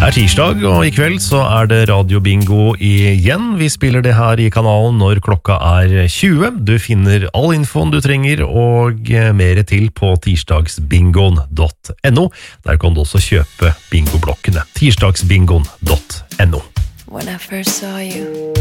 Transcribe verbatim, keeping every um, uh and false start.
Det er tirsdag, og i kveld så er det radiobingo igjen. Vi spiller det her i kanalen når klokka er tjue. Du finner all infoen du trenger og mer til på tirsdagsbingoen punktum no. Der kan du også kjøpe bingoblokkene. tirsdagsbingoen punktum no. When I first saw you